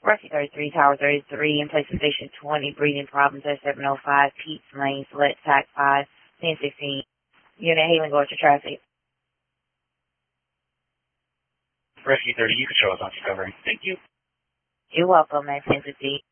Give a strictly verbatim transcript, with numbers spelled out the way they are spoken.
Rescue thirty-three, Tower thirty-three, in place of Station twenty, breathing problems at seven oh five, Pete's Lane, select tac five, ten sixteen. Unit hailing, go to traffic. Rescue thirty, you can show us on Discovery. Thank you. You're welcome, at ten fifteen.